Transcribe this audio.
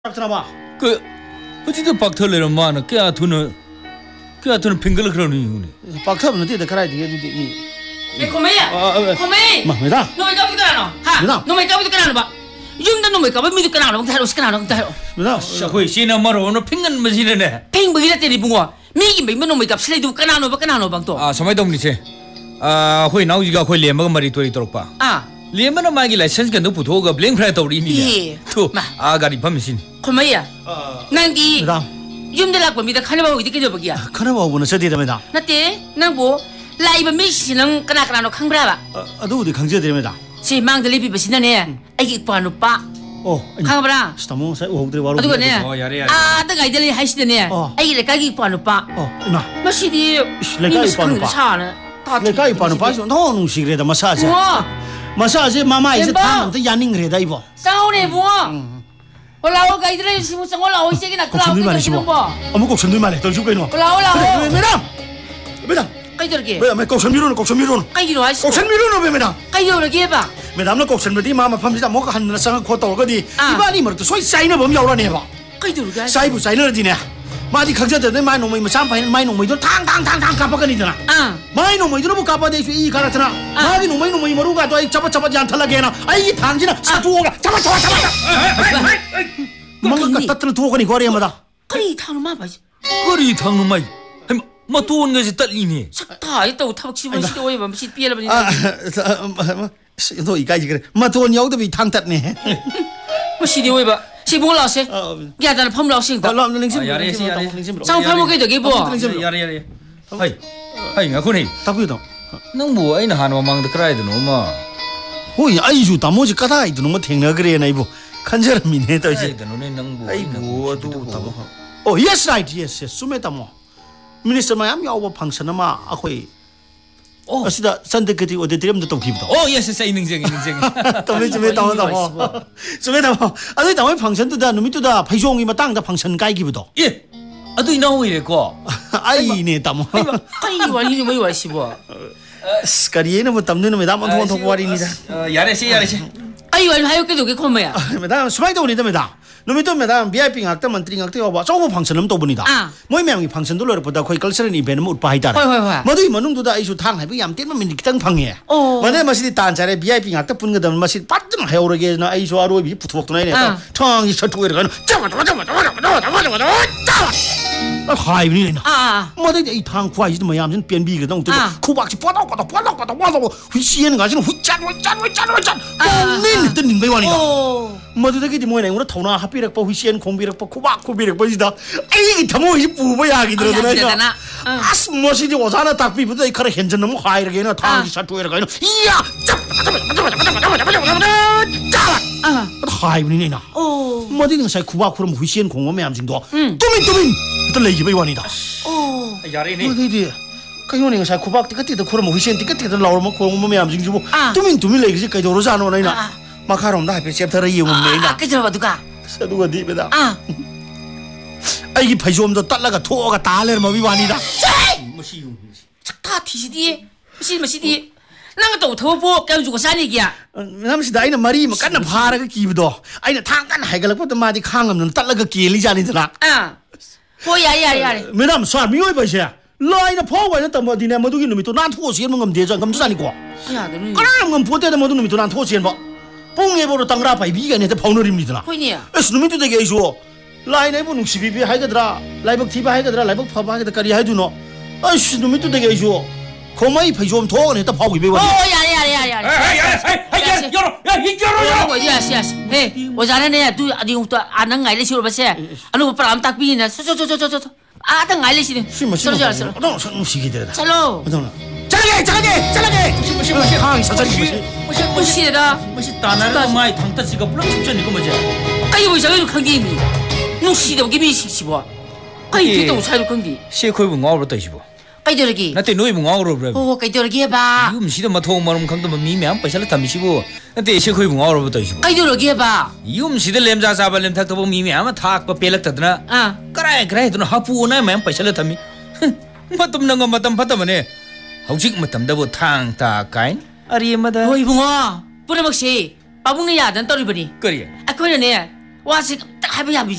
박터나마 그 어찌도 박터를 마나 깨아투는 핑글을 그러니 박터는 어디다 가라야 되게 에 코메야 코메 마메다 너왜 까부도 까나노 하 너왜 까부도 까나노 봐 yung 너왜 까부 미도 까나노 타로 스까나노 타로 메다 샤고이 시나 마로 오늘 핑은 마시네 핑 뭐이라 때리 붕어 미기 뭐 너왜 까 슬레이도 까나노 봐 까나노 방또 아 समय 동리체 아 호이 나우지가 호이 레마가 말이 또리 또록바 아 레마나 마기 라이센스 간도 부토가 블랭 프라이 또리니 투 아가리 밤신 코메야 난기 메다 yung dalak pa mida kanaba widi kedo bagia 카나마 오는 저디다 메다 nate nangbo laiba mix nang kana khangbra ba 아도디 강제되면다 si mang dali bi basina ne ai ki pa no pa 어 khangbra 스타모 사 오그들 바로 adugo ne 야래 ta gai dali hai si ne ai le ka ki pa no pa 이마 masidi le ka ki pa no pa sa ne le kai pa no pa 너 농시그래다 마사지 뭐 마사지 마마 이제 타는데 야닝그래다 이거 싸우네 뭐 올라오 가이드를 시무 성 올라오 시기나 클라우 곱셈들 말해 시모 어머 곱셈들 말해 더 줄거 이놈 올라오 메다 메다 가이드르게 메다 곱셈미로는 가이드로 하시 곱셈미로는 메다 가이드르게 봐 메다는 곱셈들이 마마 팜지다 뭐가 한나 상한 코도 거디 이바니 뭐도 소이 사이나 범 야오라네 봐 가이드르게 사이부 사이너지네 마디 강자들 마이 놈이 삼파이는 마이 놈이도 탕탕탕탕 까빠가니잖아 마이 놈이도 뭐 까빠대수 이 가라잖아 마디 놈이 머루가 또 잡아 안탈라게나 아이 당진아 사투오가 잡아 뭔가 따뜻한 두어가니 거리마다 거리 타는 마 봐. 거리 당는 마이 마 또온 것이 딸리니 다 있다고 타박 치면 시도 왜 맘시 삐에라 버니 너 이까지 그래 마돈 여우도 이 탕tat네 뭐 시도 왜 봐. 시봉 라세 야다는 펌 라싱 다 야래 상 팔목에 되게 뭐 야래 하이 나코니 답이다 너뭐 아이나 하나 망도 그라이도 노마 호이 아이주 다모지 까다이도 너무 탱나 그래 나 이거 간절함이네 또 이제 아이고 Oh yes right yes 수메다모 미니스터 마ям 야오 펑션마 아코이 어시다 산데케티 어디드림도 또 기부다 예스 사이 능쟁 수메다모 아니 다모 펑션도다 누미도다 파이종이마 땅다 펑션 가이 기부다 예 아도 이나오이레고 아이네 다모 아이 와리니 뭐 와시 뭐 스카리에는 뭐 담는 메다 몬 통고 와리니다 야래시 아이 와리 하요게 되게 코메야 메다 수마이도 오니다 누미도 메다 VIP 학다 만트리 학다 와 저거 펑션은 또 보니다 모이 명이 펑션도 러보다 거의 걸스런 이벤트 못 바이다 모두 이만웅도다 이슈 탕 하비 얌때만 민디 기땅 방해 만에 마시디 단자래 VIP 학다 뿐 거다 마시 빠뜨는 해오르게 나 이슈 아로 비 부투복도 나이네 탕이 셔투에 가는 잡아 하이브니 모두 이 탕 과이도 뭐 얌진 변비가 동 쿠박지 빠다 휘시에는 가지는 휘짠 nin tin bai wani da madu da gidi moy ne ngura thona hapirak pa husian khongbirak pa kubirak pa jida ai thamo hi pu ba ya gi dra na as mosi di osana takpi bu dai khara henjan nam khai ra ge na thang sa tuer ga ya hai ni na madu ni sai kuba kuram husian khong ma yam jing do tumin ta lei gi bai wani da yare ni madu di kayo sai kubak tikati da kuram husian tikati da lawr ma khong ma yam jing ju tumin lei gi kai do ro jano na 마카롬 다 앞에 챕터를 이용했네. 그저 봐두가. 사두가 디베다. 아이기 파이좀도 딸라가 토가 달래를 뭐 비와니다. 뭐시 다 티시디. 무시디. 나가 또 더보 깨주고 사니기야. 남시 나이는 말이 뭐 깐나 파라가 기브도. 아이는 탕깐 하이갈락부터 마디 강음는 딸라가 기리자니더라. 야래. 매담 쏴 미워이 버셔. 라이나 포와는 또 뭐디네 뭐두기 놈이 또 난투어 시는 건 되죠. 감주자니고. 야, 너는. 그럼 보때도 뭐두 놈이 또 난투어 시는 뭐. 뽕에보로 땅라 바이 비가네데 파우너립니다. 호이니야. 스누미도 되게 이슈. 라이네보 눅시비비 하이가드라. 라이벅 티바 하이가드라. 라이벅 파바 하이가드 까리 하이두노. 아이씨 누미도 되게 이슈. 고마이 파이좀 도원했다 파고 이베 와. 야래. 열어. 야시. 에, 오자네네 두 아디부터 아는 가이레 시로 봤세. 아는 거 람 딱비나. 저. 아당 가이레 시네. 썰. 너 무시기들다. 살로. 잘하게. 무시. 항 사자리 무시다. 뭐시 따나라 마이 당따지가 불러 춥잖니 그 뭐지 아이 뭐 저기 강기니. 무시다 기미 시시보. 아이 뒤도 차이로 강기. 시코이 붕아로 떠시보 까이더기. 나때 노이 붕아로 그래 까이더기 봐. 이거 시도 마토 마름 강도 미미한 빠살을 담시고 나때 시코이 붕아로 떠시보 까이더기 봐. 이거 시도 렘자 사발렘 탁도 미미한 탁바 벨락다드나 그래 너 하푸오나 매 빠살을 담미 마tom nang matam patamane hauzik matamdabu thang ta kain ariamada hoi bungo pura maksi pabungni yadan toribani kariya akoina ne wasi habi